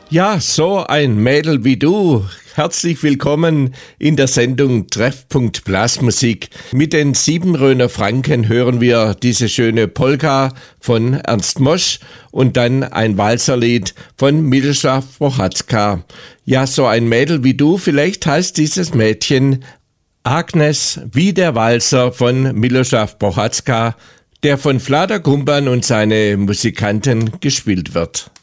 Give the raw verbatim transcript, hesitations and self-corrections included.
Ja, so ein Mädel wie du. Herzlich willkommen in der Sendung Treffpunkt Blasmusik. Mit den Siebenröner Franken hören wir diese schöne Polka von Ernst Mosch und dann ein Walzerlied von Miloslav Procházka. Ja, so ein Mädel wie du, vielleicht heißt dieses Mädchen Agnes wie der Walzer von Miloslav Procházka, der von Vlada Gumban und seine Musikanten gespielt wird.